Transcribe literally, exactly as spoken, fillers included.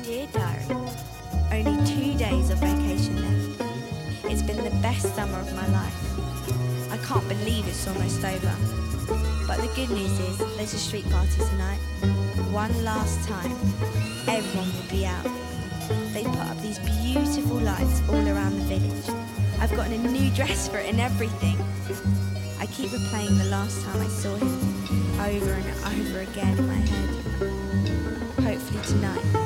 Dear Diary, only two days of vacation left. It's been the best summer of my life. I can't believe it's almost over. But the good news is there's a street party tonight. One last time, everyone will be out. They put up these beautiful lights all around the village. I've gotten a new dress for it and everything. I keep replaying the last time I saw him over and over again in my head. Hopefully tonight